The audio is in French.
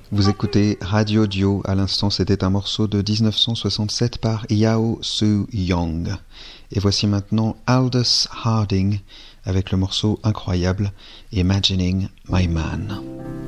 Vous écoutez Radio Dio, à l'instant c'était un morceau de 1967 par Yao Su Young. Et voici maintenant Aldous Harding avec le morceau incroyable Imagining My Man.